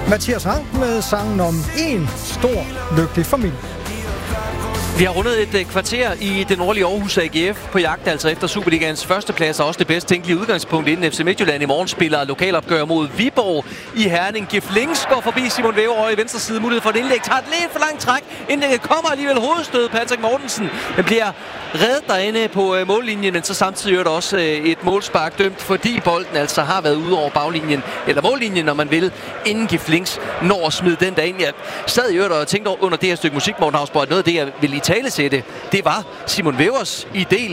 Mathias Rank med sangen om en stor, lykkelig familie. Vi har rundet et kvarter i det nordlige Aarhus AGF på jagt, altså efter Superligaens førsteplads og også det bedst tænkelige udgangspunkt, inden FC Midtjylland i morgen spiller lokalopgør mod Viborg i Herning. Gif Links går forbi Simon Væver i venstre side, mulighed for et indlæg, tager et lidt for langt træk. Indlægget kommer alligevel hovedstød. Patrick Mortensen bliver reddet derinde på mållinjen, men så samtidig er der også et målspark dømt, fordi bolden altså har været ude over baglinjen, eller mållinjen, når man vil, inden Gif Links når at smide den der ind. Jeg sad i øvrigt og tænkte under det her stykke musik, Morten Hausborg, noget af det, jeg vil i talesætte, det var Simon Vævers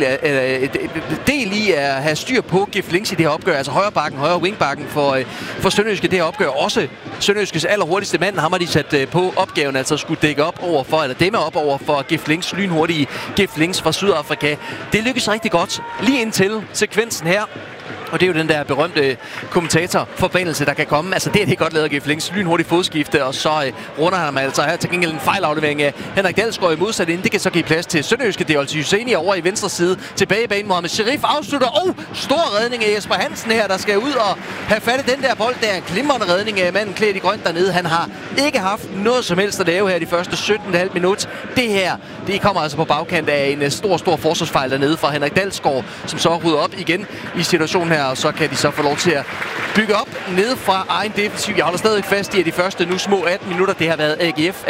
del i at have styr på Gif Links i det her opgør, altså højre wingbacken for Sønderjyske det her opgør. Også Sønderjyskes allerhurtigste mand, ham har de sat på opgaven, altså skulle dække op over for, eller dæmme op over for Gif Links, lynhurtige Gif Links fra Sydafrika. Det lykkes rigtig godt, lige indtil sekvensen her. Og det er jo den der berømte kommentatorforbandelse, der kan komme. Altså det er godt lavet af Gif Links. Lynhurtigt fodskifte, og så runder han ham altså her til gengæld en fejlaflevering af Henrik Dalsgaard i modsat ind. Det kan så give plads til Sønderjyske. Det er Olsi Husseini over i venstre side. Tilbage i banen, Mohamed Sherif afslutter. Stor redning af Jesper Hansen her, der skal ud og have fat i den der bold. Der er en glimrende redning af manden klædt i grønt dernede. Han har ikke haft noget som helst at lave her de første 17,5 minut. Det her, det kommer altså på bagkant af en stor forsvarsfejl dernede fra Henrik Dalsgaard, som så rydder op igen i situationen her, og så kan de så få lov til at bygge op nede fra egen defensiv. Jeg holder stadig fast i, at de første nu små 18 minutter, det har været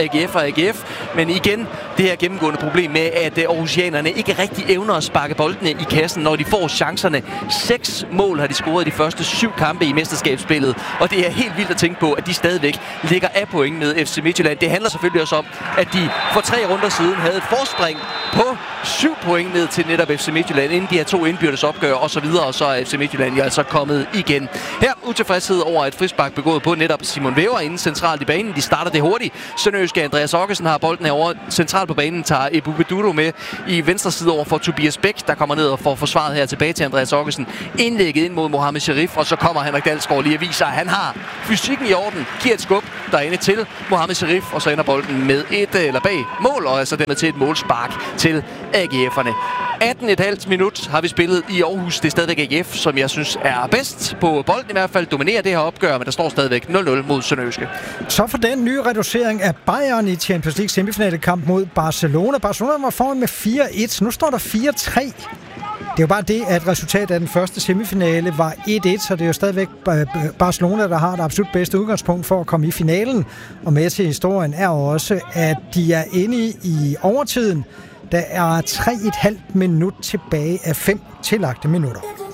AGF. Men igen, det her gennemgående problem med, at aarhusianerne ikke rigtig evner at sparke boldene i kassen, når de får chancerne. 6 mål har de scoret i de første 7 kampe i mesterskabsspillet, og det er helt vildt at tænke på, at de stadigvæk ligger af point med FC Midtjylland. Det handler selvfølgelig også om, at de for 3 runder siden havde et forspring på 7 point ned til netop FC Midtjylland, inden de her 2 indbyrdes opgør og så videre, og så er FC Midtjylland jo altså kommet igen. Her utilfredshed over et frispark begået på netop Simon Væver inden centralt i banen. De starter det hurtigt. Sønderjyske Andreas Okkesen har bolden herovre centralt på banen, tager Ebu Bedudo med i venstre side over for Tobias Bæk, der kommer ned og får forsvaret her tilbage til Andreas Okkesen. Indlægget ind mod Mohamed Sherif, og så kommer Henrik Dalsgaard lige at vise, at han har fysikken i orden. Giver et skub derinde til Mohamed Sherif, og så ender bolden med bag mål, og altså dermed til et målspark til AGF'erne. 18,5 minut har vi spillet i Aarhus. Det er stadigvæk AGF, som jeg synes er bedst på bolden, i hvert fald dominerer det her opgør, men der står stadigvæk 0-0 mod Sønderjyske. Så for den nye reducering af Bayern i Champions League semifinalekamp mod Barcelona. Barcelona var foran med 4-1, nu står der 4-3. Det er jo bare det, at resultatet af den første semifinale var 1-1, så det er jo stadigvæk Barcelona, der har det absolut bedste udgangspunkt for at komme i finalen. Og med til historien er også, at de er inde i overtiden. Der er 3,5 minut tilbage af 5 tillagte minutter.